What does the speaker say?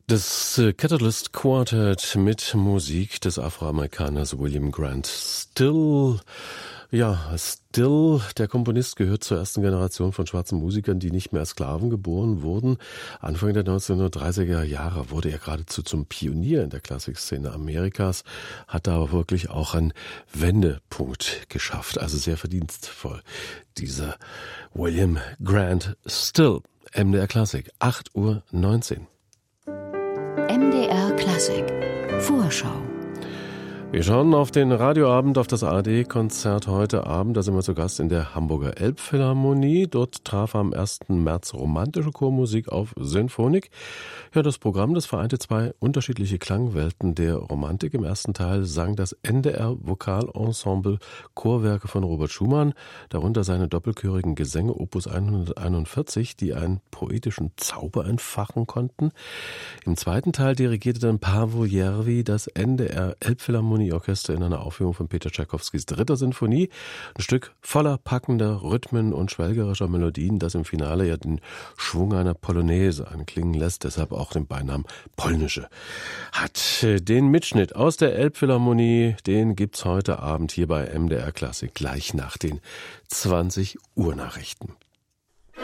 Das Catalyst Quartet mit Musik des Afroamerikaners William Grant Still. Ja, Still, der Komponist, gehört zur ersten Generation von schwarzen Musikern, die nicht mehr als Sklaven geboren wurden. Anfang der 1930er Jahre wurde er geradezu zum Pionier in der Klassikszene Amerikas, hat da aber wirklich auch einen Wendepunkt geschafft. Also sehr verdienstvoll, dieser William Grant Still. MDR Klassik, 8:19 Uhr. MDR Klassik Vorschau. Wir schauen auf den Radioabend, auf das ARD-Konzert heute Abend. Da sind wir zu Gast in der Hamburger Elbphilharmonie. Dort traf am 1. März romantische Chormusik auf Sinfonik. Ja, das Programm, das vereinte zwei unterschiedliche Klangwelten der Romantik. Im ersten Teil sang das NDR Vokalensemble Chorwerke von Robert Schumann, darunter seine doppelchörigen Gesänge Opus 141, die einen poetischen Zauber entfachen konnten. Im zweiten Teil dirigierte dann Paavo Järvi das NDR Elbphilharmonieorchester in einer Aufführung von Peter Tschaikowskis 3. Sinfonie. Ein Stück voller packender Rhythmen und schwelgerischer Melodien, das im Finale ja den Schwung einer Polonaise anklingen lässt, deshalb auch den Beinamen Polnische hat. Den Mitschnitt aus der Elbphilharmonie, den gibt's heute Abend hier bei MDR Klassik, gleich nach den 20 Uhr Nachrichten.